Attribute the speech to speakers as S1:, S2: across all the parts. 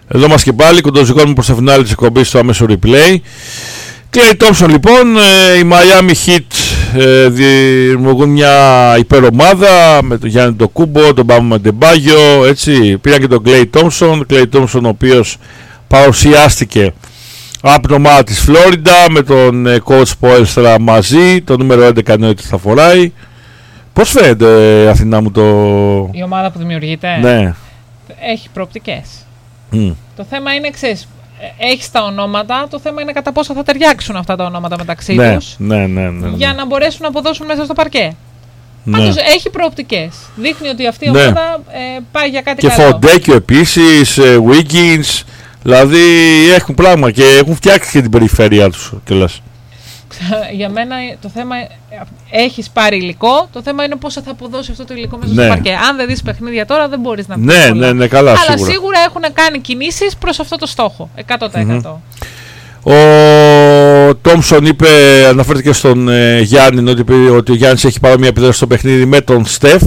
S1: Εδώ είμαστε και πάλι, κοντοζυγώνουμε προς το φινάλι της εκπομπής στο άμεσο replay. Κλέι Τόμψον λοιπόν, οι Miami Heat δημιουργούν μια υπερομάδα με τον Γιάννη Ντοκούμπο, τον Μπάμα Αντεμπάγιο, έτσι. Πήραν και τον Κλέι Τόμψον, ο οποίος παρουσιάστηκε από την ομάδα της Φλόριντα με τον coach Ποέλστρα μαζί, το νούμερο 11 εννοείται θα φοράει. Πώς φαίνεται, Αθηνά μου,
S2: η ομάδα που δημιουργείται?
S1: Ναι.
S2: Έχει προοπτικές. Το θέμα είναι, ξέρεις, έχεις τα ονόματα, το θέμα είναι κατά πόσο θα ταιριάξουν αυτά τα ονόματα μεταξύ τους, για να μπορέσουν να αποδώσουν μέσα στο παρκέ. Πάντως έχει προοπτικές. Δείχνει ότι αυτή η ομάδα πάει για κάτι
S1: και
S2: καλό. Και
S1: Φοντέκιο επίσης, Wiggins, δηλαδή έχουν πράγμα και έχουν φτιάξει και την περιφέρεια τους κιόλας.
S2: Για μένα το θέμα, έχεις πάρει υλικό, το θέμα είναι πώς θα αποδώσει αυτό το υλικό μέσα στο παρκέ. Αν δεν δεις παιχνίδια τώρα δεν μπορείς να πεις πολλά.
S1: Ναι, καλά,
S2: αλλά σίγουρα έχουν κάνει κινήσεις προς αυτό το στόχο, 100%.
S1: Ο Τόμψον αναφέρθηκε στον Γιάννη ότι ο Γιάννης έχει παρόμοια επίδραση στο παιχνίδι με τον Στεφ,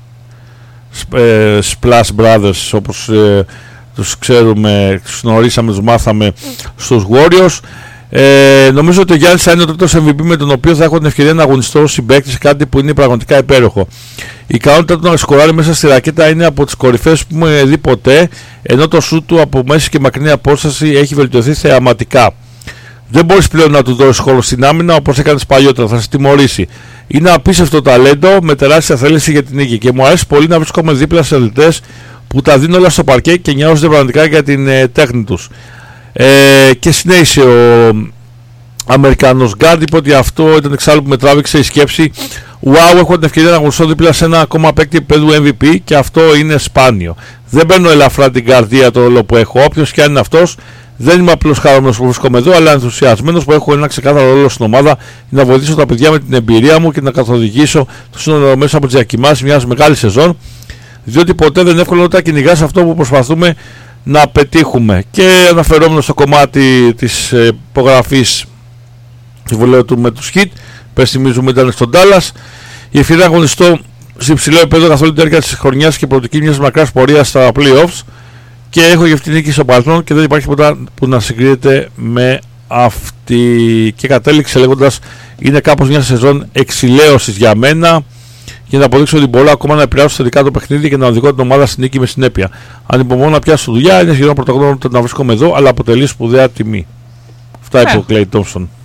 S1: Splash Brothers όπως τους ξέρουμε, τους γνωρίσαμε, τους μάθαμε στους Warriors. Νομίζω ότι ο Γιάννης θα είναι ο τρίτος MVP με τον οποίο θα έχω την ευκαιρία να αγωνιστώ ως συμπαίκτης σε κάτι που είναι πραγματικά υπέροχο. Η ικανότητα του να σκοράρει μέσα στη ρακέτα είναι από τις κορυφές που έχουμε δει ποτέ, ενώ το σούτ του από μέση και μακρινή απόσταση έχει βελτιωθεί θεαματικά. Δεν μπορείς πλέον να του δώσεις χώρο στην άμυνα όπως έκανες παλιότερα, θα σε τιμωρήσει. Είναι απίστευτο ταλέντο με τεράστια θέληση για την νίκη και μου αρέσει πολύ να βρίσκομαι δίπλα σε αθλητές που τα δίνουν όλα στο παρκέ και νοιάζονται πραγματικά για την τέχνη τους. Και συνέχισε ο Αμερικανός Γκάρντ, είπε ότι αυτό ήταν εξάλλου που με τράβηξε η σκέψη. Wow, έχω την ευκαιρία να αγωνιστώ δίπλα σε ένα ακόμα παίκτη επίπεδου MVP και αυτό είναι σπάνιο. Δεν παίρνω ελαφρά την καρδία το ρόλο που έχω, όποιος και αν είναι αυτός. Δεν είμαι απλώς χαρούμενος που βρίσκομαι εδώ, αλλά ενθουσιασμένος που έχω ένα ξεκάθαρο ρόλο στην ομάδα για να βοηθήσω τα παιδιά με την εμπειρία μου και να καθοδηγήσω το σύνολο μέσα από τις διακοιμάνσεις μιας μεγάλης σεζόν. Διότι ποτέ δεν είναι εύκολο όταν κυνηγάς αυτό που προσπαθούμε να πετύχουμε. Και αναφερόμενο στο κομμάτι της υπογραφής του βολέου του με τους Heat, πες θυμίζουμε ήταν στον Dallas, η ευκαιρία να αγωνιστώ σε υψηλό επίπεδο καθ' όλη τη διάρκεια της χρονιάς και προοπτική μιας μακράς πορείας στα playoffs και έχω γευτεί νίκη στο παρελθόν και δεν υπάρχει τίποτα που να συγκρίνεται με αυτή. Και κατέληξε λέγοντας, είναι κάπως μια σεζόν εξηλαίωσης για μένα, για να αποδείξω ότι μπορώ ακόμα να επηρεάσω θετικά το παιχνίδι και να οδηγώ την ομάδα στη νίκη με συνέπεια. Ανυπομονώ να πιάσω δουλειά, είναι σχεδόν πρωτογνώμη να βρίσκομαι εδώ, αλλά αποτελεί σπουδαία τιμή. Αυτά είπε ο Κλέι Τόμψον.